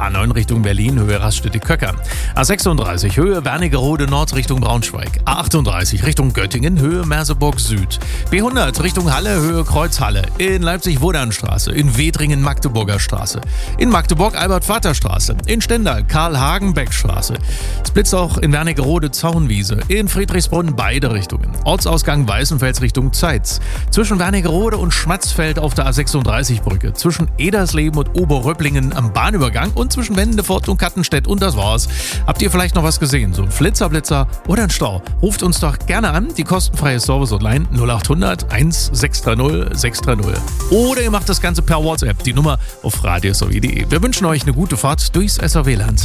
A9 Richtung Berlin, Höhe Raststätte-Köcker. A36 Höhe Wernigerode Nord Richtung Braunschweig. A38 Richtung Göttingen, Höhe Merseburg Süd. B100 Richtung Halle, Höhe Kreuzhalle. In Leipzig-Wodernstraße. In Wedringen Magdeburger Straße. In Magdeburg Albert-Vater-Straße. In Stendal Karl-Hagen-Beck-Straße. Es blitzt auch in Wernigerode Zaunwiese. In Friedrichsbrunn beide Richtungen. Ortsausgang Weißenfels Richtung Zeitz. Zwischen Wernigerode und Schmatzfeld auf der A36-Brücke. Zwischen Edersleben und Oberröpplingen am Bahnübergang und zwischen Wendefurt und Kattenstedt. Und das war's. Habt ihr vielleicht noch was gesehen? So ein Flitzer oder ein Stau? Ruft uns doch gerne an. Die kostenfreie Service-Hotline 0800 1630 630. Oder ihr macht das Ganze per WhatsApp. Die Nummer auf radiosw.de. Wir wünschen euch eine gute Fahrt durchs SRW-Land.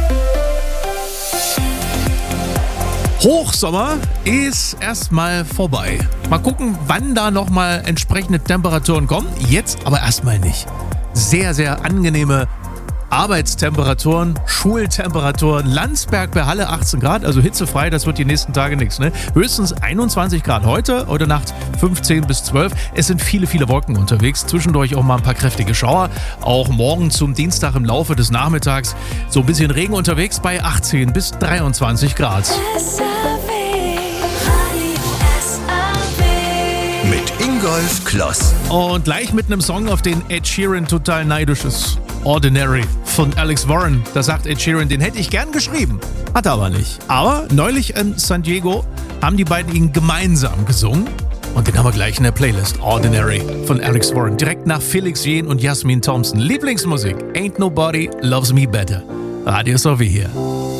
Hochsommer ist erstmal vorbei. Mal gucken, wann da nochmal entsprechende Temperaturen kommen. Jetzt aber erstmal nicht. Sehr, sehr angenehme Arbeitstemperaturen, Schultemperaturen. Landsberg bei Halle 18 Grad, also hitzefrei, das wird die nächsten Tage nichts. Ne? Höchstens 21 Grad heute Nacht 15 bis 12. Es sind viele, viele Wolken unterwegs. Zwischendurch auch mal ein paar kräftige Schauer. Auch morgen zum Dienstag im Laufe des Nachmittags so ein bisschen Regen unterwegs bei 18 bis 23 Grad. Mit Ingolf Kloss. Und gleich mit einem Song, auf den Ed Sheeran total neidisch ist. Ordinary von Alex Warren. Da sagt Ed Sheeran, den hätte ich gern geschrieben. Hat er aber nicht. Aber neulich in San Diego haben die beiden ihn gemeinsam gesungen. Und den haben wir gleich in der Playlist. Ordinary von Alex Warren. Direkt nach Felix Jähn und Jasmin Thompson. Lieblingsmusik. Ain't Nobody Loves Me Better. Radio SRW hier.